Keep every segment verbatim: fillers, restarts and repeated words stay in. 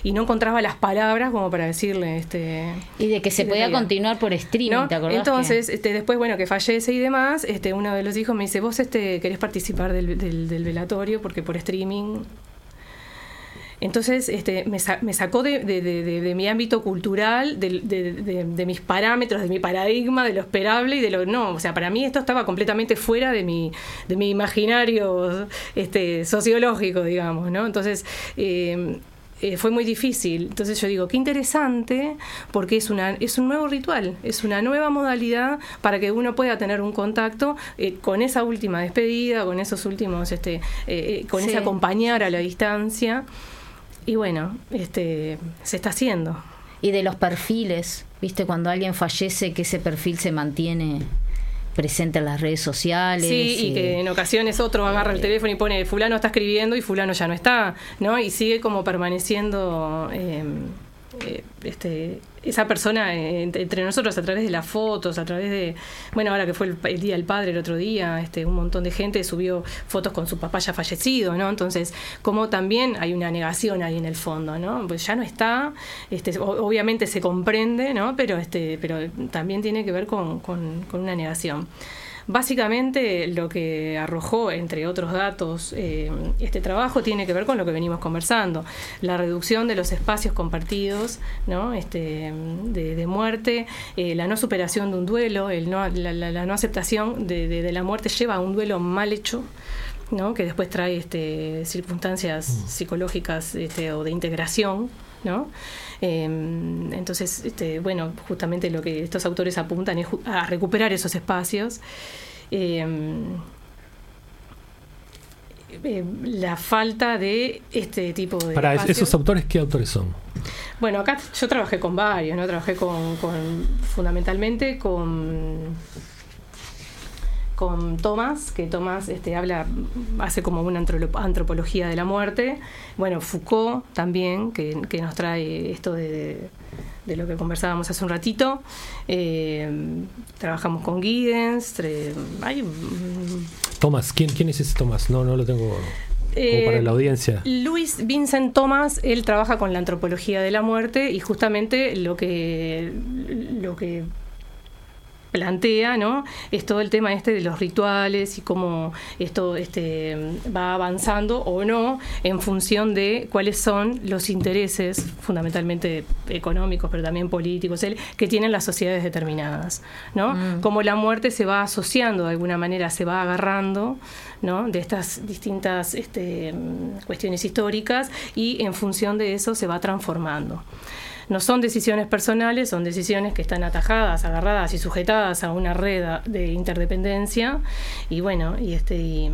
y no encontraba las palabras como para decirle. Este, y de que se podía continuar por streaming, ¿no? ¿Te acordás? Entonces, que... este, después, bueno, que fallece y demás, este, uno de los hijos me dice, vos este, querés participar del, del, del velatorio porque por streaming... Entonces este, me, sa- me sacó de, de, de, de, de mi ámbito cultural, de, de, de, de mis parámetros, de mi paradigma, de lo esperable y de lo no. O sea, para mí esto estaba completamente fuera de mi, de mi imaginario este, sociológico, digamos, ¿no? Entonces... Eh, Eh, fue muy difícil. Entonces yo digo, qué interesante, porque es una es un nuevo ritual, es una nueva modalidad para que uno pueda tener un contacto eh, con esa última despedida, con esos últimos, este, eh, con sí. ese acompañar a la distancia. Y bueno, este se está haciendo. Y de los perfiles, ¿viste? Cuando alguien fallece, que ese perfil se mantiene presente en las redes sociales. Sí, y, y que en ocasiones otro agarra el teléfono y pone fulano está escribiendo y fulano ya no está, ¿no? Y sigue como permaneciendo eh, eh, este esa persona eh, entre nosotros a través de las fotos, a través de, bueno, ahora que fue el, el Día del Padre el otro día, este un montón de gente subió fotos con su papá ya fallecido, ¿no? Entonces, como también hay una negación ahí en el fondo, ¿no? Pues ya no está, este obviamente se comprende, ¿no? Pero este pero también tiene que ver con, con, con una negación. Básicamente lo que arrojó, entre otros datos, eh, este trabajo tiene que ver con lo que venimos conversando, la reducción de los espacios compartidos, ¿no? este, de, de muerte, eh, la no superación de un duelo, el no, la, la, la no aceptación de, de, de la muerte lleva a un duelo mal hecho, ¿no? Que después trae este, circunstancias psicológicas este, o de integración, ¿no? Eh, entonces, este, bueno, justamente lo que estos autores apuntan es a recuperar esos espacios. Eh, eh, la falta de este tipo de Para espacios. ¿Esos autores qué autores son? Bueno, acá yo trabajé con varios, ¿no? Trabajé con, con fundamentalmente con... con Tomás, que Tomás este, habla, hace como una antropología de la muerte. Bueno, Foucault también, que, que nos trae esto de, de, de lo que conversábamos hace un ratito. Eh, trabajamos con Giddens. Tre, hay, Tomás, ¿quién, ¿quién es ese Tomás? No, no lo tengo como eh, para la audiencia. Louis Vincent Thomas, él trabaja con la antropología de la muerte y justamente lo que... lo que plantea, ¿no? Es todo el tema este de los rituales y cómo esto este, va avanzando o no en función de cuáles son los intereses fundamentalmente económicos, pero también políticos, el, que tienen las sociedades determinadas, ¿no? Mm. Cómo la muerte se va asociando de alguna manera, se va agarrando, ¿no? De estas distintas este, cuestiones históricas y en función de eso se va transformando. No son decisiones personales, son decisiones que están atajadas, agarradas y sujetadas a una red de interdependencia y bueno, y este y,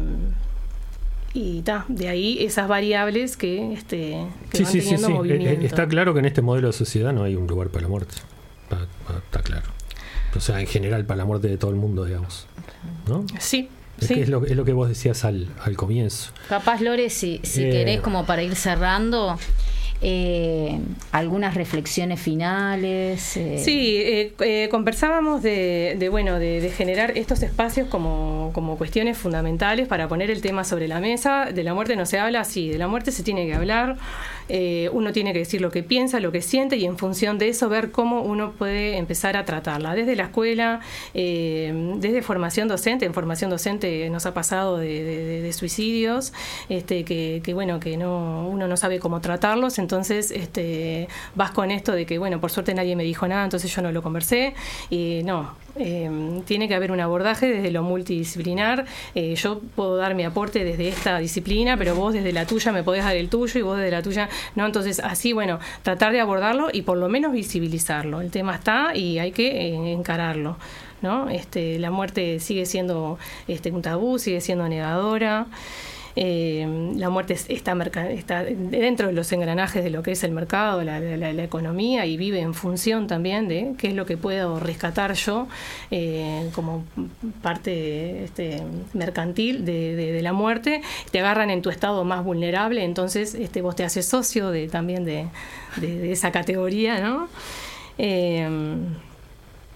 y ta, de ahí esas variables que, este, que sí, van sí, teniendo sí, sí. movimiento. Está claro que en este modelo de sociedad no hay un lugar para la muerte. Está, está claro. O sea, en general para la muerte de todo el mundo, digamos, ¿no? Sí. Es, sí. que es, lo, es lo que vos decías al, al comienzo. Capaz, Lore, si, si eh, querés, como para ir cerrando, eh, algunas reflexiones finales. Eh. Sí, eh, eh, conversábamos de, de bueno de, de generar estos espacios como, como cuestiones fundamentales para poner el tema sobre la mesa. De la muerte no se habla, sí, de la muerte se tiene que hablar. Eh, uno tiene que decir lo que piensa, lo que siente y en función de eso ver cómo uno puede empezar a tratarla. Desde la escuela, eh, desde formación docente, en formación docente nos ha pasado de, de, de suicidios, este, que, que bueno, que no uno no sabe cómo tratarlos, entonces este, vas con esto de que bueno, por suerte nadie me dijo nada, entonces yo no lo conversé, y no, eh, tiene que haber un abordaje desde lo multidisciplinar. Eh, yo puedo dar mi aporte desde esta disciplina, pero vos desde la tuya me podés dar el tuyo y vos desde la tuya no, entonces así, bueno, tratar de abordarlo y por lo menos visibilizarlo. El tema está y hay que eh, encararlo, ¿no? Este, la muerte sigue siendo este, un tabú, sigue siendo negadora. Eh, la muerte está, está dentro de los engranajes de lo que es el mercado, la, la, la economía, y vive en función también de qué es lo que puedo rescatar yo eh, como parte este, mercantil de, de, de la muerte. Te agarran en tu estado más vulnerable, entonces este, vos te haces socio de, también de, de, de esa categoría, ¿no? Eh,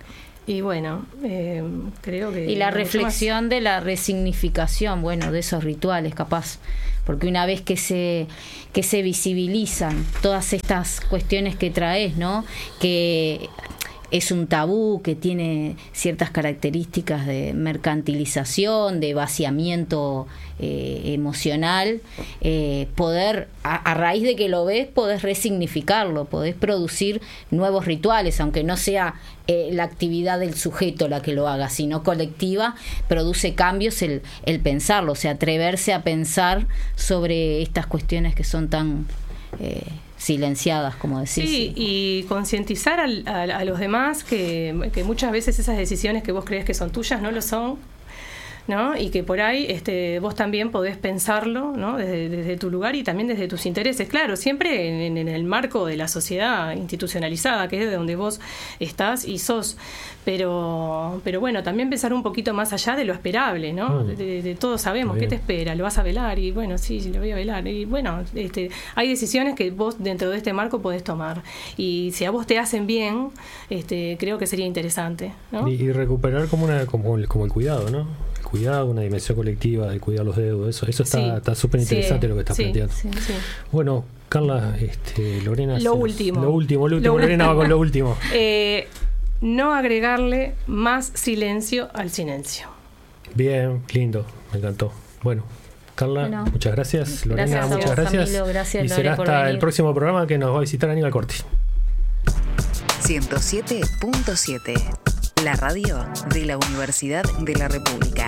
Y bueno, eh, creo que... Y la reflexión de la resignificación, bueno, de esos rituales, capaz. Porque una vez que se que se visibilizan todas estas cuestiones que traes, ¿no? Que es un tabú, que tiene ciertas características de mercantilización, de vaciamiento eh, emocional, eh, poder, a, a raíz de que lo ves, podés resignificarlo, podés producir nuevos rituales, aunque no sea eh, la actividad del sujeto la que lo haga, sino colectiva, produce cambios el, el pensarlo, o sea, atreverse a pensar sobre estas cuestiones que son tan... Eh, silenciadas, como decís. Sí, y concientizar al, a, a los demás que, que muchas veces esas decisiones que vos crees que son tuyas no lo son, ¿no? Y que por ahí este, vos también podés pensarlo, ¿no? Desde, desde tu lugar y también desde tus intereses, claro, siempre en, en el marco de la sociedad institucionalizada, que es de donde vos estás y sos. Pero, pero bueno, también pensar un poquito más allá de lo esperable, ¿no? De, de, de todos sabemos qué te espera, lo vas a velar y bueno, sí, lo voy a velar. Y bueno, este, hay decisiones que vos dentro de este marco podés tomar. Y si a vos te hacen bien, este, creo que sería interesante, ¿no? Y, y recuperar como una como el, como el cuidado, ¿no? El cuidado, una dimensión colectiva de cuidar los dedos, eso eso está súper sí, interesante sí, lo que estás sí, planteando. Sí, sí. Bueno, Carla, este, Lorena... Lo último. Lo último, lo último. Lo Lorena va con lo último. Eh... No agregarle más silencio al silencio. Bien, lindo, me encantó. Bueno, Carla, bueno, muchas gracias. Lorena, gracias muchas vos, gracias. Camilo, gracias. Y Lore, será hasta el próximo programa que nos va a visitar Aníbal Corti. ciento siete punto siete, la radio de la Universidad de la República.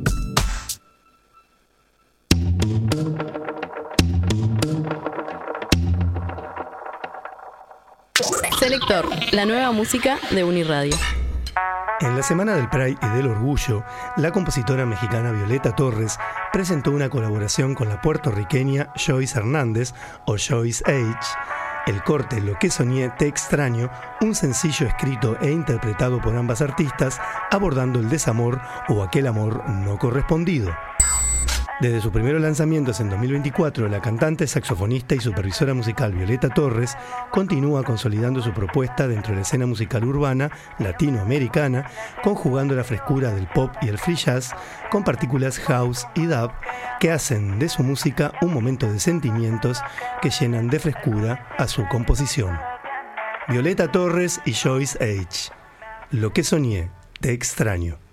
Selector, la nueva música de Uniradio. En la Semana del Pride y del Orgullo, la compositora mexicana Violeta Torres presentó una colaboración con la puertorriqueña Joyce Hernández, o Joyce H. El corte Lo que soñé, te extraño, un sencillo escrito e interpretado por ambas artistas, abordando el desamor o aquel amor no correspondido. Desde sus primeros lanzamientos en dos mil veinticuatro, la cantante, saxofonista y supervisora musical Violeta Torres continúa consolidando su propuesta dentro de la escena musical urbana latinoamericana, conjugando la frescura del pop y el free jazz con partículas house y dub que hacen de su música un momento de sentimientos que llenan de frescura a su composición. Violeta Torres y Joyce H. Lo que soñé, te extraño.